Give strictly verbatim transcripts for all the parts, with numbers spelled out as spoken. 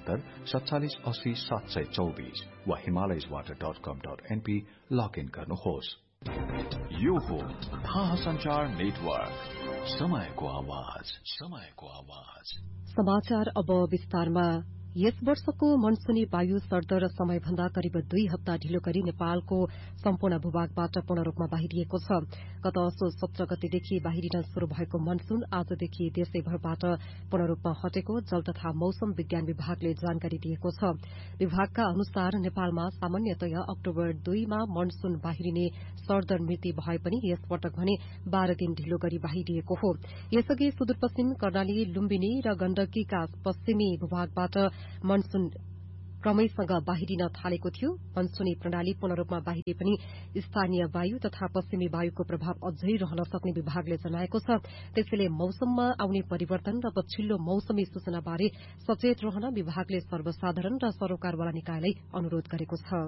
बहत्तर सत्तालीस अस्सी सात सय चौबीस वा हिमालयज वाटर डट कम डट एनपी लगइन गर्नुहोस्। यो हो थाहा संचार नेटवर्क, समयको आवाज, समयको आवाज। समाचार अब विस्तारमा। यस वर्षको मनसूनी वायु सरदर समयभन्दा करिब दुई हप्ता ढिलो गरी नेपालको सम्पूर्ण भूभागबाट पूर्ण रूपमा बाहिरिएको छ। गत असोज सत्र गतेदेखि बाहिरिन शुरू भएको मनसून आजदेखि देशैभरबाट पूर्ण रूपमा हटेको जल तथा मौसम विज्ञान विभागले जानकारी दिएको छ। विभागका अनुसार नेपालमा सामान्यतया अक्टोबर दुईमा मनसून बाहिरिने सरदर मिति भए पनि यस पटक भने बाह्र दिन ढिलो गरी बाहिरिएको हो। यसअघि सुदूरपश्चिम कर्णाली, लुम्बिनी र गण्डकीका पश्चिमी भूभागबाट मनसून क्रमैसँग बाहिरिन थालेको थियो। मनसूनी प्रणाली पूर्ण रूपमा बाहिरिए पनि स्थानीय वायु तथा पश्चिमी वायुको प्रभाव अझै रहन सक्ने विभागले जनाएको छ। त्यसैले मौसममा आउने परिवर्तन र पछिल्लो मौसमी सूचनाबारे सचेत रहन विभागले सर्वसाधारण र सरोकारवाला निकायलाई अनुरोध गरेको छ।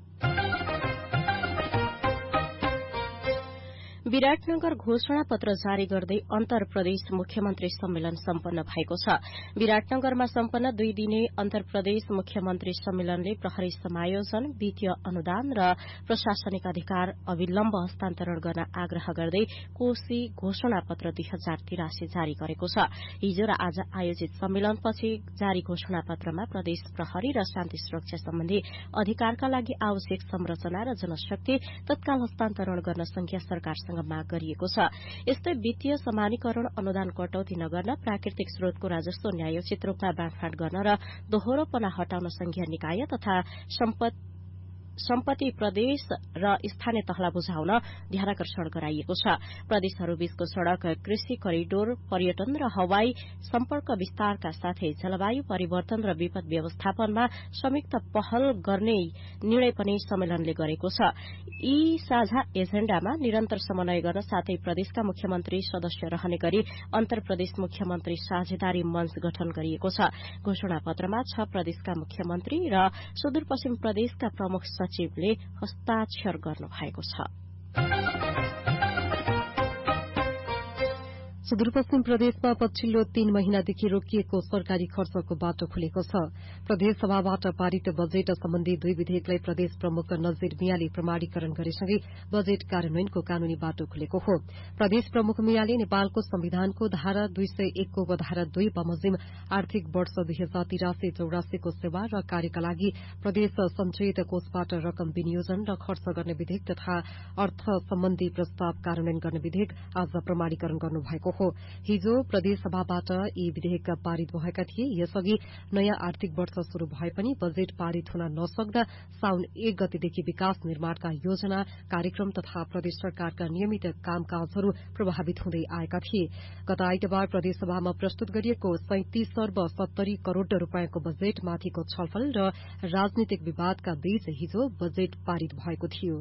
विराटनगर घोषणा पत्र जारी गर्दै अन्तर प्रदेश मुख्यमन्त्री सम्मेलन सम्पन्न भएको छ। विराटनगरमा सम्पन्न दुई दिने अन्तर प्रदेश मुख्यमन्त्री सम्मेलनले प्रहरी समायोजन, वित्तीय अनुदान र प्रशासनिक अधिकार अविलम्ब हस्तान्तरण गर्न आग्रह गर्दै कोशी घोषणा पत्र दुई हजार तिरासी जारी गरेको छ। हिजो र आज आयोजित सम्मेलनपछि जारी घोषणा पत्रमा प्रदेश प्रहरी र शान्ति सुरक्षा सम्बन्धी अधिकारका लागि आवश्यक संरचना र जनशक्ति तत्काल हस्तान्तरण गर्न संघीय सरकारसँग माग गरिएको छ। यस्तै वित्तीय समानीकरण, अनुदान कटौती नगर्न, प्राकृतिक स्रोतको राजस्व न्यायोचित रूपमा बाँडफाँड गर्न र दोहोरोपना हटाउन संघीय निकाय तथा सम्पत्ति प्रदेश र स्थानीय तहलाई बुझाउन ध्यानाकर्षण गराइएको छ। प्रदेशहरूबीचको सड़क, कृषि करिडोर, पर्यटन र हवाई सम्पर्क विस्तारका साथै जलवायु परिवर्तन र विपद व्यवस्थापनमा संयुक्त पहल गर्ने निर्णय पनि सम्मेलनले गरेको छ। यी साझा एजेण्डामा निरन्तर समन्वय गर्न साथै प्रदेशका मुख्यमन्त्री सदस्य रहने गरी अन्तर प्रदेश मुख्यमन्त्री साझेदारी मञ्च गठन गरिएको छ। घोषणा पत्रमा छ प्रदेशका मुख्यमन्त्री र सुदूरपश्चिम प्रदेशका प्रमुख सचिवले हस्ताक्षर गर्नु भएको छ। सुदूरपश्चिम प्रदेशमा पछिल्लो तीन महिनादेखि रोकिएको सरकारी खर्चको बाटो खुलेको छ। प्रदेशसभाबाट पारित बजेट सम्बन्धी दुई विधेयकलाई प्रदेश प्रमुख नजीर मियाले प्रमाणीकरण गरेसँगै बजेट कार्यान्वयनको कानूनी बाटो खुलेको हो। प्रदेश प्रमुख मियाले नेपालको संविधानको धारा दुई सय एकको उपधारा दुई बमोजिम आर्थिक वर्ष दुई हजार तिरासी चौरासीको सेवा र कार्यका लागि प्रदेश संचयित कोषबाट रकम विनियोजन र खर्च गर्ने विधेयक तथा अर्थ सम्बन्धी प्रस्ताव कार्यान्वयन गर्ने विधेयक आज प्रमाणीकरण गर्नुभएको हो। हिजो प्रदेशसभाबाट यी विधेयक पारित भएका थिए। यसअघि नयाँ आर्थिक वर्ष शुरू भए पनि बजेट पारित हुन नसक्दा साउन एक गतेदेखि विकास निर्माणका योजना, कार्यक्रम तथा प्रदेश सरकारका नियमित कामकाजहरू प्रभावित हुँदै आएका थिए। गत आइतबार प्रदेशसभामा प्रस्तुत गरिएको सैंतिस अर्ब सत्तरी करोड़ रूपियाँको बजेटमाथिको छलफल र राजनीतिक विवादका बीच हिजो बजेट पारित भएको थियो।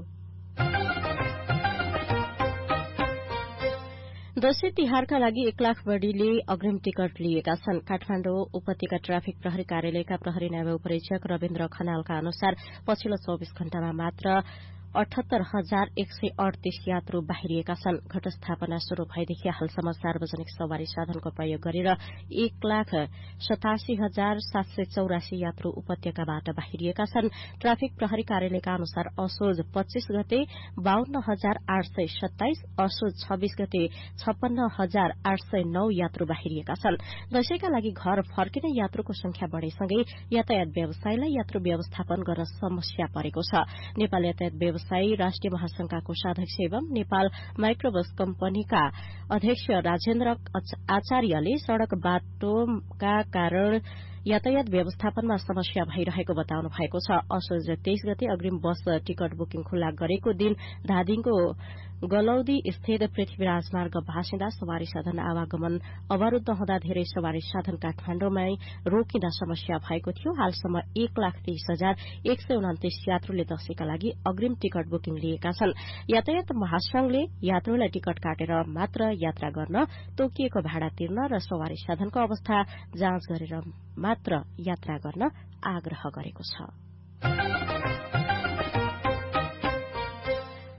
दशैं तिहारका लागि एक लाख बढ़ीले अग्रिम टिकट लिएका छन्। काठमाण्डु उपत्यका ट्राफिक प्रहरी कार्यालयका प्रहरी नायब उपरीक्षक रविन्द्र खनालका अनुसार पछिल्लो चौबीस घण्टामा मात्र अठहत्तर हजार एक सय अडतीस यात्रु बाहिरिएका छन्। घटस्थापना शुरू भएदेखि हालसम्म सार्वजनिक सवारी साधनको प्रयोग गरेर एक लाख सतासी हजार सात सय चौरासी यात्रु उपत्यकाबाट बाहिरिएका छन्। ट्राफिक प्रहरी कार्यालयका अनुसार असोज पच्चीस गते बाहन्न हजार आठ सय सत्ताइस, असोज छब्बीस गते छप्पन्न हजार आठ सय नौ यात्रु बाहिरिएका छन्। दशैंका लागि घर फर्किने यात्रुको संख्या बढ़ेसँगै यातायात व्यवसायलाई यात्रु व्यवस्थापन गर्न समस्या परेको छ। नेपाल यातायात व्यवसायी राष्ट्रिय महासंघका कोषाध्यक्ष एवं नेपाल माइक्रोबस कम्पनीका अध्यक्ष राजेन्द्र आचार्यले सड़क बाटोका कारण यातायात व्यवस्थापनमा समस्या भइरहेको बताउनु भएको छ। असोज तेइस गते अग्रिम बस टिकट बुकिङ खुल्ला गरेको दिन धादिङको गलौदी स्थित पृथ्वी राजमार्ग भाँसिँदा सवारी साधन आवागमन अवरूद्ध हुँदा धेरै सवारी साधन काठमाण्डुमै रोकिँदा समस्या भएको थियो। हालसम्म एक लाख तेइस हजार एक सय उनातिस यात्रुले दशैंका लागि अग्रिम टिकट बुकिङ लिएका छन्। यातायात महासंघले यात्रुलाई टिकट काटेर मात्र यात्रा गर्न, तोकिएको भाड़ा तिर्न र सवारी साधनको अवस्था जाँच गरेर मात्र यात्रा गर्न आग्रह गरेको छ।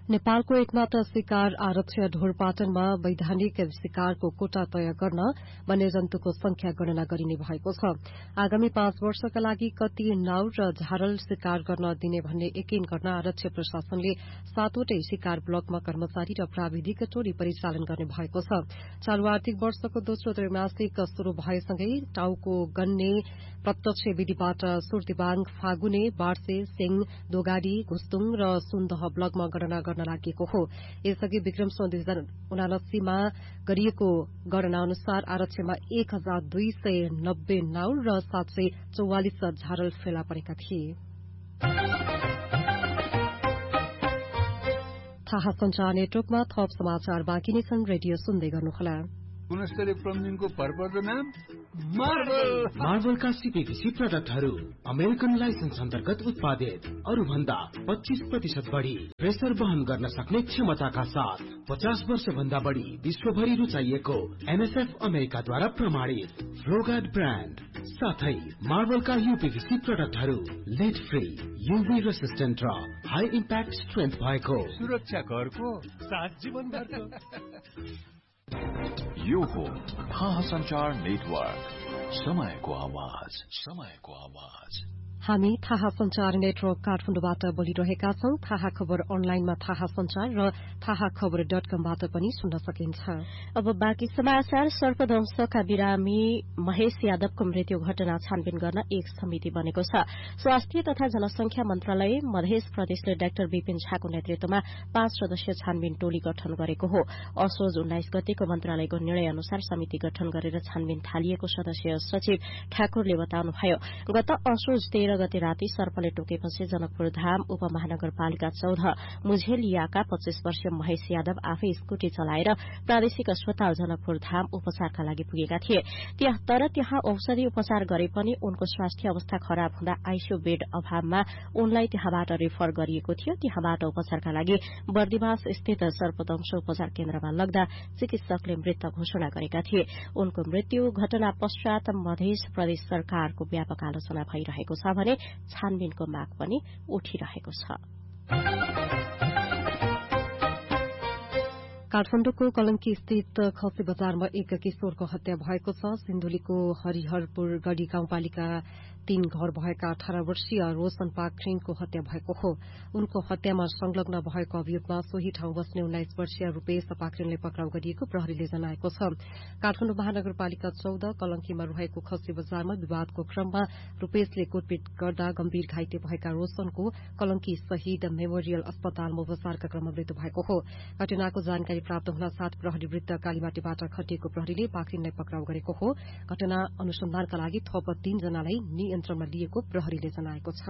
नेपालको एकमात्र शिकार आरक्ष ढोरपाटनमा वैधानिक शिकारको कोटा तय गर्न वन्यजन्तुको संख्या गणना गरिने भएको छ। आगामी पाँच वर्षका लागि कति नाउ र झारल शिकार गर्न दिने भन्ने यकिन गर्न आरक्ष प्रशासनले सातवटै शिकार ब्लकमा कर्मचारी र प्राविधिक टोली परिचालन गर्ने भएको छ। चालू आर्थिक वर्षको दोस्रो त्रैमासिक शुरू भएसँगै टाउको गन्ने प्रत्यक्ष विधिबाट सुर्तिबाङ, फागुने, बार्से, सिंह, दोगाडी, घुस्तुङ र सुन्दह ब्लकमा गणना गर्न लागि हो। यसअघि विक्रमसम्म दुई हजार उनासीमा गरिएको गणना अनुसार आरक्षमा एक हजार दुई सय नब्बे नाउ र सात सय चौवालिस झारल फेला परेका थिए। थाहा संचार नेटवर्कमा थप समाचार बाँकी नै छन्। रेडियो सुन्दै गर्नुहोला। गुणस्तरीय प्लम्बिङको भरपर्दो नाम मार्बल। मार्बलका सीपीभीसी प्रोडक्टहरू अमेरिकन लाइसेन्स अन्तर्गत उत्पादित, अरू भन्दा पच्चीस प्रतिशत बढ़ी प्रेसर वहन गर्न सक्ने क्षमताका साथ पचास वर्ष भन्दा बढ़ी विश्वभरि रुचाइएको एनएसएफ अमेरिकाद्वारा प्रमाणित फ्लोगार्ड ब्रान्ड साथै मार्बलका यूपीभीसी प्रोडक्टहरू लेड फ्री, यूभी रेसिस्टेन्ट र हाई इम्प्याक्ट स्ट्रेन्थ भएको सुरक्षा घरको सात जीवन घरको। यो हो थाहा संचार नेटवर्क, समयको आवाज, समयको आवाज। हामी थाहा संचार नेटवर्क काठमाडौँबाट बोलिरहेका छौं। थाहा खबर अनलाइनमा थाहा संचार र थाहा खबर डट कमबाट पनि सुन्न सकिन्छ। अब बाँकी समाचार। सर्पदंशका बिरामी महेश यादवको मृत्यु घटना छानबिन गर्न एक समिति बनेको छ। स्वास्थ्य तथा जनसंख्या मन्त्रालय मध्य प्रदेशले डाक्टर विपिन झाको नेतृत्वमा पाँच सदस्यीय छानबिन टोली गठन गरेको हो। असोज उन्नाइस गतेको मन्त्रालयको निर्णय अनुसार समिति गठन गरेर छानबिन थालिएको सदस्य सचिव ठाकुरले बताउनुभयो। गत असोज तेह्र गते राति सर्पले टोकेपछि जनकपुर धाम उपमहानगरपालिका चौध मुझेलियाका पच्चीस वर्षीय महेश यादव आफै स्कुटी चलाएर प्रादेशिक अस्पताल जनकपुर धाम उपचारका लागि पुगेका थिए। तर त्यहाँ औषधि उपचार गरे पनि उनको स्वास्थ्य अवस्था खराब हुँदा आइसियू बेड अभावमा उनलाई त्यहाँबाट रेफर गरिएको थियो। त्यहाँबाट उपचारका लागि बर्दिवास स्थित सर्पदंश उपचार केन्द्रमा लग्दा चिकित्सकले मृत घोषणा गरेका थिए। उनको मृत्यु घटना पश्चात मध्य प्रदेश सरकारको व्यापक आलोचना भइरहेको छ भने छानबिनको माग पनि उठिरहेको छ। काठमाडौँको कलंकी स्थित खसी बजारमा एक किशोरको हत्या भएको छ। सिन्धुलीको हरिहरपुर गढ़ी गाउँपालिका तीन घर भएका अठारह वर्षीय रोशन पाखरिङको हत्या भएको हो। उनको हत्यामा संलग्न भएको अभियोगमा सोही ठाउँ बस्ने उन्नाइस वर्षीय रूपेश पाखरिङले पक्राउ गरिएको प्रहरीले जनाएको छ। काठमाडौँ महानगरपालिका चौध कलंकीमा रहेको खसी बजारमा विवादको क्रममा रूपेशले कुटपिट गर्दा गम्भीर घाइते भएका रोशनको कलंकी शहीद मेमोरियल अस्पतालमा उपचारका क्रममा मृत्यु भएको हो। घटनाको जानकारी प्राप्त हुन साथ प्रहरी वृत्त कालीमाटीबाट खटिएको प्रहरीले पाखरिङलाई पक्राउ गरेको हो। घटना अनुसन्धानका लागि थप तीनजनालाई नियन्त्रणमा लिएको प्रहरीले जनाएको छ।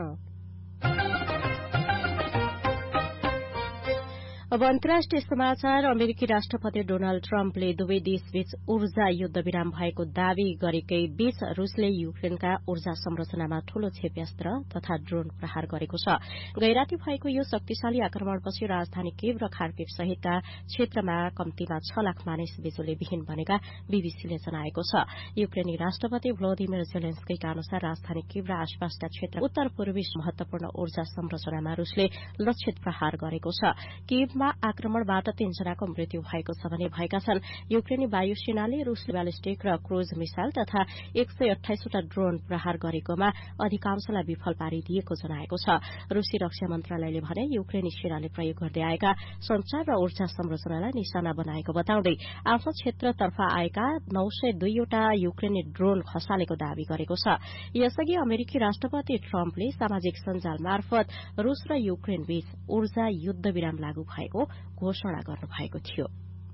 अब अन्तर्राष्ट्रिय समाचार। अमेरिकी राष्ट्रपति डोनाल्ड ट्रम्पले दुवै देशबीच ऊर्जा युद्ध विराम भएको दावी गरेकै बीच रूसले युक्रेनका ऊर्जा संरचनामा ठूलो क्षेप्यास्त्र तथा ड्रोन प्रहार गरेको छ। गैराती भएको यो शक्तिशाली आक्रमणपछि राजधानी कीव र खार्किव सहितका क्षेत्रमा कम्तीमा छ लाख मानिस बिजुलीविहीन बनेका बीबीसीले जनाएको छ। युक्रेनी राष्ट्रपति भ्लोदिमिर जेलेन्स्कीका अनुसार राजधानी कीव र आसपासका क्षेत्र उत्तर पूर्वी महत्वपूर्ण ऊर्जा संरचनामा रूसले लक्षित प्रहार गरेको छ। कीवमा आक्रमणबाट तीनजनाको मृत्यु भएको छ भने भएका छन्। युक्रेनी वायुसेनाले रूसले ब्यालिस्टिक र क्रूज मिसाइल तथा एक सय अठाइसवटा ड्रोन प्रहार गरेकोमा अधिकांशलाई विफल पारिदिएको जनाएको छ। रूसी रक्षा मन्त्रालयले भने युक्रेनी सेनाले प्रयोग गर्दै आएका संचार र ऊर्जा संरचनालाई निशाना बनाएको बताउँदै आफ्नो क्षेत्रतर्फ आएका नौ सय दुईवटा युक्रेनी ड्रोन खसालेको दावी गरेको छ। यसअघि अमेरिकी राष्ट्रपति ट्रम्पले सामाजिक सञ्जाल मार्फत रूस र युक्रेन बीच ऊर्जा युद्ध विराम लागू भएको घोषणा गर्नुभएको थियो।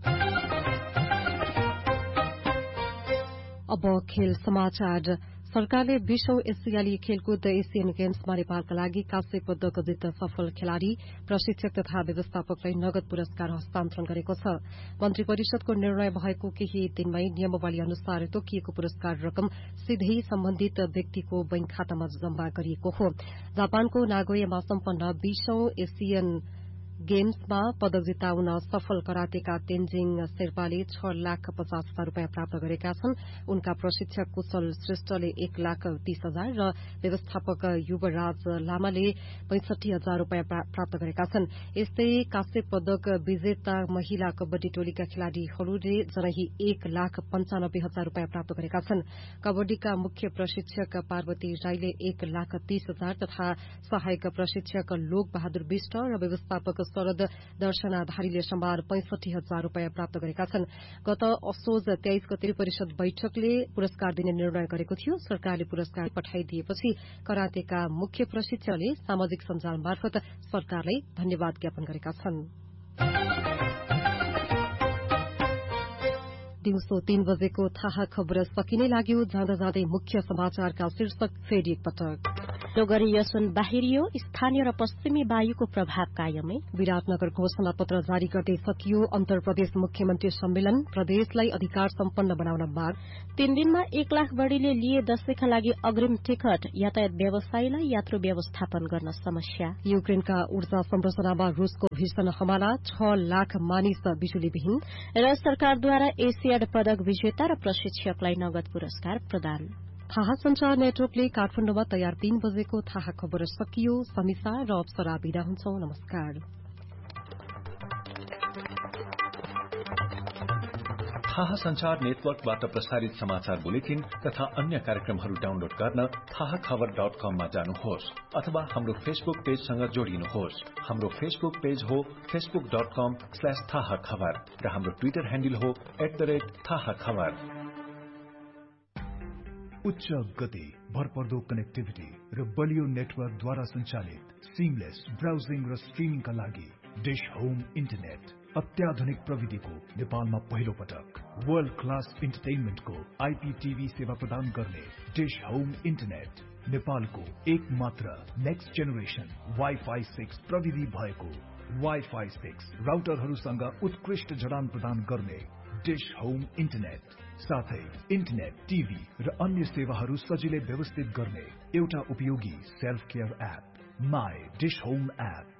अब खेल समाचार। सरकारले बीसौं एसियाली खेलकुद एसियन गेम्समा नेपालका लागि काँस्य पदक जित्न सफल खेलाड़ी, प्रशिक्षक तथा व्यवस्थापकलाई नगद पुरस्कार हस्तान्तरण गरेको छ। मन्त्री परिषदको निर्णय भएको केही दिनमै नियमावली अनुसार तोकिएको पुरस्कार रकम सीधै सम्बन्धित व्यक्तिको बैंक खातामा जम्मा गरिएको हो। जापानको नागोयामा सम्पन्न बीसौं एसियन गेम्समा पदक जिताउन सफल करातेका तेन्जिङ शेर्पाले छ लाख पचास हजार रूपियाँ प्राप्त गरेका छन्। उनका प्रशिक्षक कुशल श्रेष्ठले एक लाख तीस हजार र व्यवस्थापक युवराज लामाले पैंसठी हजार रूपियाँ प्राप्त गरेका छन्। यस्तै कांस्य पदक विजेता महिला कबड्डी टोलीका खेलाड़ीहरूले जनै एक लाख पञ्चानब्बे हजार रूपियाँ प्राप्त गरेका छन्। कबड्डीका मुख्य प्रशिक्षक पार्वती राईले एक लाख तीस हजार तथा सहायक प्रशिक्षक लोक बहादुर विष्ट र व्यवस्थापक शरद दर्शनाधारीले समान पैंसठी हजार रूपियाँ प्राप्त गरेका छन्। गत असोज तेइस गते परिषद बैठकले पुरस्कार दिने निर्णय गरेको थियो। सरकारले पुरस्कार पठाइदिएपछि करातेका मुख्य प्रशिक्षकले सामाजिक सञ्जाल मार्फत सरकारलाई धन्यवाद ज्ञापन गरेका छन्। दिउँसो तीन बजेको थाहा खबर सकिने लाग्यो। जाँदा जाँदै मुख्य समाचारका शीर्षक फेरि एकपटक। डोगरी यसुन बाहिरियो, स्थानीय र पश्चिमी वायुको प्रभाव कायमै। विराटनगर घोषणा पत्र जारी गर्दै सकियो अन्तर प्रदेश मुख्यमन्त्री सम्मेलन। प्रदेशलाई अधिकार सम्पन्न बनाउन माग। तीन दिनमा एक लाख बढ़ीले लिए दशैंका लागि अग्रिम टिकट। यातायात व्यवसायीलाई यात्रु व्यवस्थापन गर्न समस्या। युक्रेनका ऊर्जा संरचनामा रूसको भीषण हमला। छ लाख मानिस बिजुलीविहीन। र सरकारद्वारा एसियाड पदक विजेता र प्रशिक्षकलाई नगद पुरस्कार प्रदान। थाहा संचार नेटवर्कले काठमाडौँमा तयार तीन बजेको थाहा खबर सकियो। समीसा र अप्सरा बिदा हुन्छौं। नमस्कार। थाहा संचार नेटवर्कबाट प्रसारित समाचार बुलेटिन तथा अन्य कार्यक्रमहरू डाउनलोड गर्न थाहा खबर डट कममा जानुहोस् अथवा हाम्रो फेसबुक पेजसँग जोडिनुहोस्। हाम्रो फेसबुक पेज हो फेसबुक डट कम स्ल्याश थाहा खबर र हाम्रो ट्विटर ह्यान्डल हो एट द रेट थाहा खबर। उच्च गति, भरपर्दो कनेक्टिभिटी र बलियो नेटवर्कद्वारा सञ्चालित सिमलेस ब्राउजिङ र स्ट्रिमिङका लागि डिश होम इन्टरनेट। अत्याधुनिक प्रविधिको नेपालमा पहिलो पटक वर्ल्ड क्लास इन्टरटेनमेन्टको आइपीटीभी सेवा प्रदान गर्ने डिश होम इन्टरनेट नेपालको एक मात्र नेक्स्ट जेनेरेसन वाइफाई सिक्स प्रविधि भएको वाइफाई सिक्स राउटरहरूसँग उत्कृष्ट जडान प्रदान गर्ने डिश होम इन्टरनेट साथै इन्टरनेट, टिभी र अन्य सेवाहरू सजिलै व्यवस्थित गर्ने एउटा उपयोगी self care app my dish home app.